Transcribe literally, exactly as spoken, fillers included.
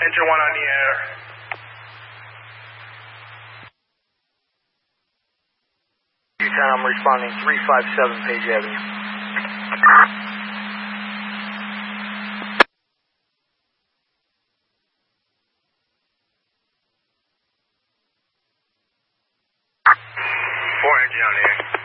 Engine one on the air. ten, I'm responding three five seven Page Avenue. Four engine on the air.